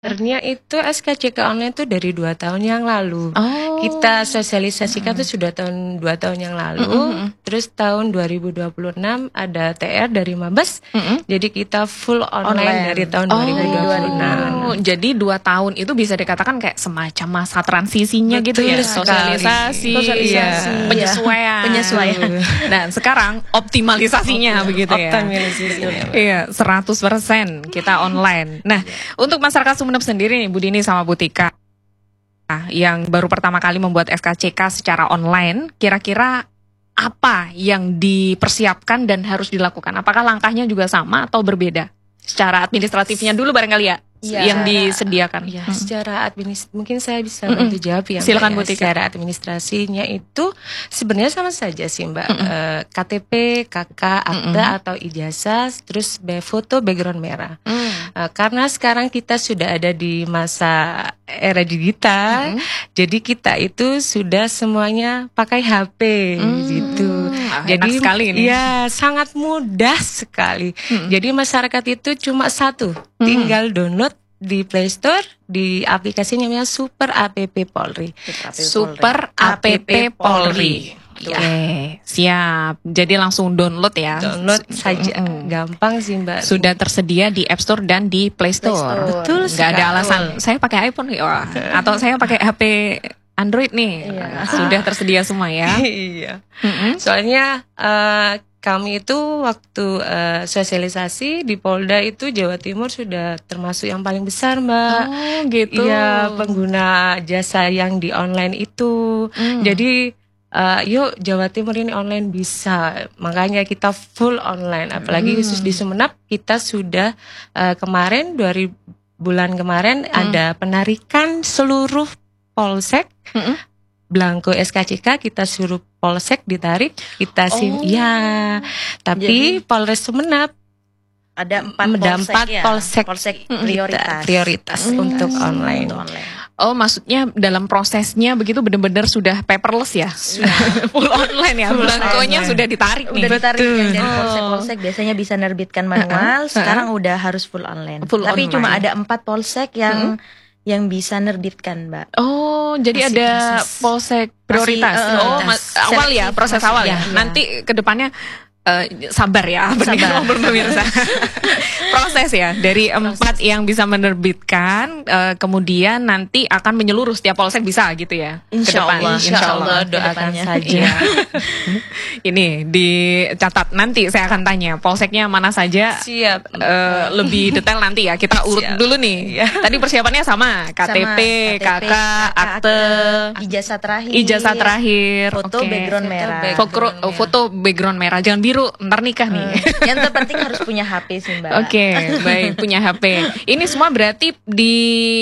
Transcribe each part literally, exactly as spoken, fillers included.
Sebenarnya itu S K C K online itu dari dua tahun yang lalu. Oh. Kita sosialisasikan tuh sudah tahun dua tahun yang lalu. Mm-mm. Terus tahun dua ribu dua puluh enam ada T R dari Mabes. Mm-mm. Jadi kita full online, Online. dari tahun Oh, dua ribu dua puluh enam. jadi dua tahun itu bisa dikatakan kayak semacam masa transisinya gitu Betul ya, sekali. sosialisasi, Sosialisasi, iya. iya. penyesuaian, Penyesuaian. Dan sekarang optimalisasinya begitu ya. Optimalisasinya. Iya, seratus persen kita online. Nah, untuk masyarakat Sumeneb sendiri nih, Bu Dini sama Bu Tika, yang baru pertama kali membuat S K C K secara online, kira-kira apa yang dipersiapkan dan harus dilakukan? Apakah langkahnya juga sama atau berbeda? Secara administratifnya dulu barangkali ya, Iya. yang disediakan. Ya, Hmm. secara administ mungkin saya bisa Mm-mm. bantu jawab ya. Mbak, Silakan, ya. Bu Tika. Secara administrasinya itu sebenarnya sama saja sih Mbak. Eh, K T P, K K, akte Mm-mm. atau ijazah, terus be- foto background merah. Hmm. Eh, karena sekarang kita sudah ada di masa era digital, Mm-mm. jadi kita itu sudah semuanya pakai H P Hmm. gitu. Ah, Jadi enak sekali ini. ya sangat mudah sekali. Mm-mm. Jadi masyarakat itu cuma satu, Mm-mm. tinggal download di Play Store di aplikasi namanya Super App Polri. Super App Polri. Ya. Oke, siap. Jadi langsung download ya. Download saja, Mm-mm. gampang sih Mbak. Sudah tersedia di App Store dan di Play Store. Play Store. Betul Nggak sekali. ada alasan. Saya pakai iPhone nih, wah. Atau saya pakai H P Android nih. Iya. Sudah tersedia semua ya. Iya. Mm-mm. Soalnya eh, kami itu waktu eh, sosialisasi di Polda itu Jawa Timur sudah termasuk yang paling besar Mbak. Oh, gitu. Iya, pengguna jasa yang di online itu. Mm. Jadi eh, yuk Jawa Timur ini online bisa. Makanya kita full online. Apalagi Mm. khusus di Sumeneb kita sudah eh, kemarin dua ribu bulan kemarin Mm. ada penarikan seluruh polsek. Mm-mm. Blanko S K C K kita suruh polsek ditarik, kita sim. Oh. Ya, tapi Polres Sumeneb Ada empat mendapat polsek ya. polsek, polsek Mm, prioritas. prioritas Mm. untuk online. Untuk online. Oh, maksudnya dalam prosesnya begitu benar-benar sudah paperless ya? Full online ya? Full Belangkonya online. sudah ditarik nih? Udah ditarik Betul. yang dari Oh. polsek-polsek biasanya bisa nerbitkan manual, Uh-uh. sekarang udah harus full online. Full Tapi online. cuma ada empat polsek yang yang bisa nerbitkan, Mbak. Oh, jadi Masih ada proses. polsek prioritas. Masih, uh, oh, prioritas. mas- awal ya, Selektif proses masih, awal ya. ya, ya. Nanti ke depannya eh, sabar ya, pendengar Sabar. ngobrol pemirsa. Proses ya, dari empat yang bisa menerbitkan, eh, kemudian nanti akan menyeluruh setiap polsek bisa gitu ya. ke Insya depan. Allah. Insya Allah ke doakan depannya. saja. Iya. Ini dicatat, nanti saya akan tanya polseknya mana saja. Siap. Eh, lebih detail nanti ya, kita urut Siap. dulu nih. Iya. Tadi persiapannya sama, K T P, K K, akte, ijazah terakhir, ijazah terakhir, foto oke. background Foto merah. background. Foto, oh, foto background merah, jangan biru, ntar nikah nih. Hmm. Yang terpenting harus punya H P sih, Mbak. Oke, baik, punya H P. Ini semua berarti di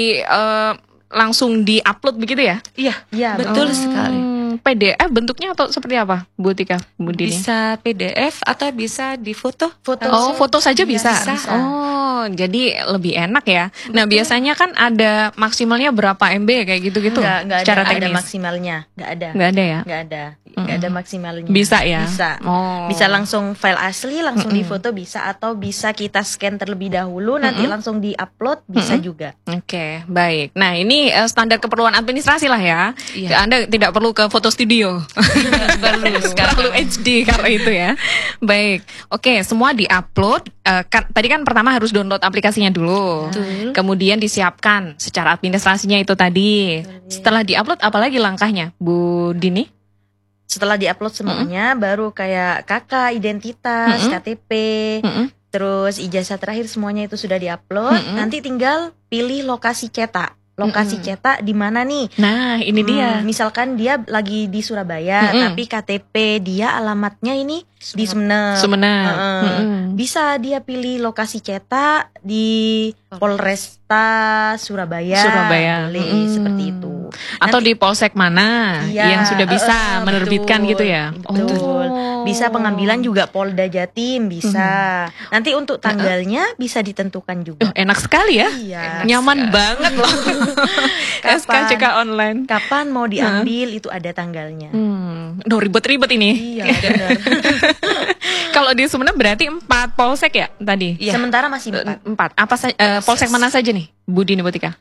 eh, langsung di-upload begitu ya? Iya, Iya, betul betul. sekali. Hmm, P D F bentuknya atau seperti apa, Bu Tika, Bu Dini? Bisa P D F atau bisa di foto. Foto. Oh, foto saja Iya, bisa. bisa. Oh, jadi lebih enak ya. Nah, biasanya kan ada maksimalnya berapa M B kayak gitu-gitu. Nggak, nggak ada, Secara ada teknis. maksimalnya, nggak ada. Nggak ada ya? Nggak ada, nggak ada maksimalnya. Bisa ya? Bisa. Oh. Bisa langsung file asli, langsung difoto bisa, atau bisa kita scan terlebih dahulu, nanti langsung diupload bisa juga. Oke, baik. Nah, ini eh, standar keperluan administrasi lah ya. Iya. Anda tidak perlu ke foto studio. Perlu Terlalu H D kalau itu ya. Baik. Oke, semua diupload. Eh, kan, tadi kan pertama harus download aplikasinya dulu. Betul. Kemudian disiapkan secara administrasinya itu tadi. Setelah diupload, apalagi langkahnya, Bu Dini? Setelah diupload semuanya, baru kayak K K, identitas, Mm-mm. K T P, Mm-mm. terus ijazah terakhir semuanya itu sudah diupload. Mm-mm. Nanti tinggal pilih lokasi cetak. Lokasi cetak di mana nih? Nah, ini dia. Hmm, misalkan dia lagi di Surabaya, Mm-mm. tapi K T P dia alamatnya ini di Sumeneb. Sumeneb. Heeh. Mm-mm. Bisa dia pilih lokasi cetak di Polresta Surabaya. Surabaya. Boleh, Mm-mm. seperti itu. Atau Nanti- di polsek mana Iya, yang sudah bisa eh, eh, menerbitkan betul, gitu ya? betul. Oh. Bisa pengambilan juga Polda Jatim, bisa. Nanti untuk tanggalnya bisa ditentukan juga. Oh, enak sekali ya. Iya. Nyaman banget loh. S K C K online. Kapan mau diambil itu ada tanggalnya. Hmm, Duh, ribet-ribet ini. Iya, benar. Kalau di Sumeneb berarti empat polsek ya tadi? Iya. Sementara masih empat. Empat. Apa saja? polsek mana saja nih, Bu Dini Butika?